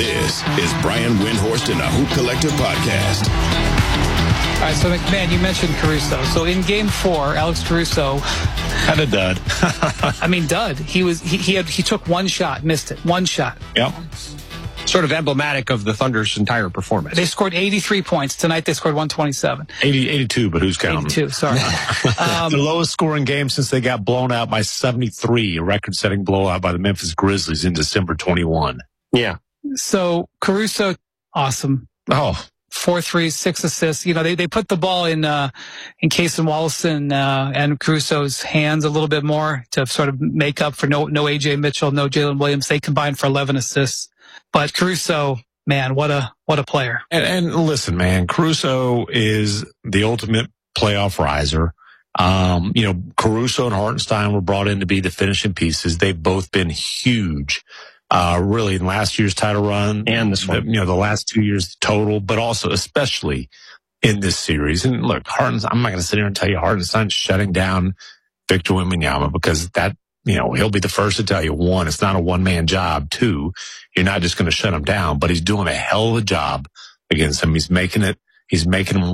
This is Brian Windhorst and the Hoop Collective podcast. All right, so McMahon, you mentioned Caruso. So in Game 4, Alex Caruso had a dud. I mean, dud. He took one shot, missed it. One shot. Yep. Sort of emblematic of the Thunder's entire performance. They scored 83 points. Tonight they scored 127. 82, but who's counting? 82, sorry. The lowest scoring game since they got blown out by 73, a record-setting blowout by the Memphis Grizzlies in December 21. Yeah. So Caruso, awesome. Oh. 4 threes, 6 assists. You know, they put the ball in Cason Wallace and Caruso's hands a little bit more to sort of make up for no A.J. Mitchell, no Jalen Williams. They combined for 11 assists. But Caruso, man, what a player. And listen, man, Caruso is the ultimate playoff riser. Caruso and Hartenstein were brought in to be the finishing pieces. They've both been huge. Really in last year's title run and this one, the last 2 years total, but also especially in this series. And look, Hartenstein, I'm not going to sit here and tell you Hartenstein's shutting down Victor Wembanyama because that, he'll be the first to tell you, one, it's not a one-man job. Two, you're not just going to shut him down, but he's doing a hell of a job against him. He's making him